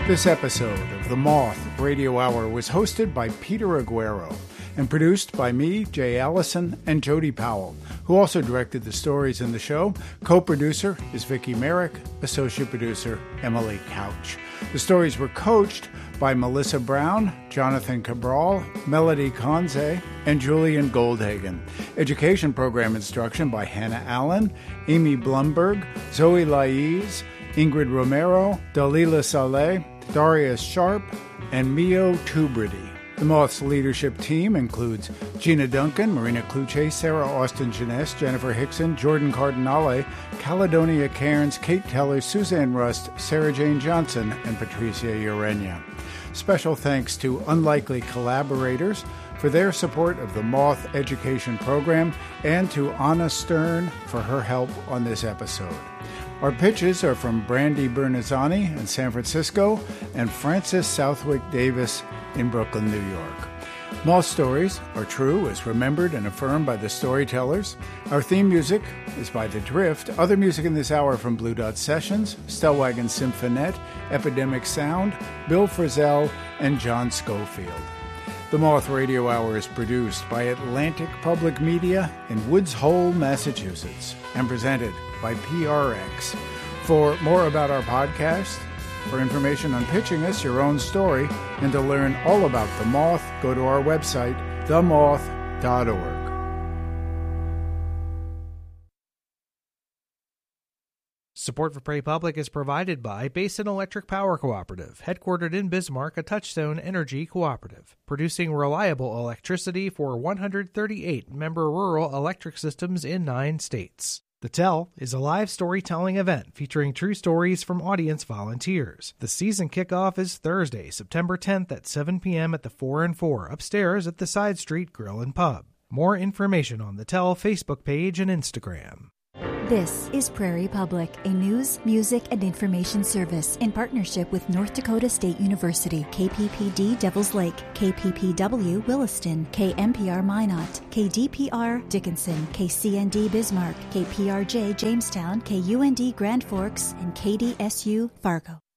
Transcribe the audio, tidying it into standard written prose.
This episode of The Moth Radio Hour was hosted by Peter Aguero and produced by me, Jay Allison, and Jody Powell, who also directed the stories in the show. Co-producer is Vicki Merrick, associate producer Emily Couch. The stories were coached by Melissa Brown, Jonathan Cabral, Melody Conze, and Julian Goldhagen. Education program instruction by Hannah Allen, Amy Blumberg, Zoe Laiz, Ingrid Romero, Dalila Saleh, Darius Sharp, and Mio Tubridy. The Moth's leadership team includes Gina Duncan, Marina Kluche, Sarah Austin Jeunesse, Jennifer Hickson, Jordan Cardinale, Caledonia Cairns, Kate Teller, Suzanne Rust, Sarah Jane Johnson, and Patricia Urenia. Special thanks to unlikely collaborators for their support of the Moth Education Program and to Anna Stern for her help on this episode. Our pitches are from Brandy Bernazzani in San Francisco and Frances Southwick Davis in Brooklyn, New York. Moth stories are true as remembered and affirmed by the storytellers. Our theme music is by The Drift. Other music in this hour from Blue Dot Sessions, Stellwagen Symphonette, Epidemic Sound, Bill Frisell, and John Schofield. The Moth Radio Hour is produced by Atlantic Public Media in Woods Hole, Massachusetts, and presented by PRX. For more about our podcast, for information on pitching us your own story, and to learn all about The Moth, go to our website, themoth.org. Support for Prairie Public is provided by Basin Electric Power Cooperative, headquartered in Bismarck, a Touchstone Energy cooperative, producing reliable electricity for 138 member rural electric systems in 9 states. The Tell is a live storytelling event featuring true stories from audience volunteers. The season kickoff is Thursday, September 10th at 7 p.m. at the 4 and 4 upstairs at the Side Street Grill and Pub. More information on the Tell Facebook page and Instagram. This is Prairie Public, a news, music, and information service in partnership with North Dakota State University, KPPD Devils Lake, KPPW Williston, KMPR Minot, KDPR Dickinson, KCND Bismarck, KPRJ Jamestown, KUND Grand Forks, and KDSU Fargo.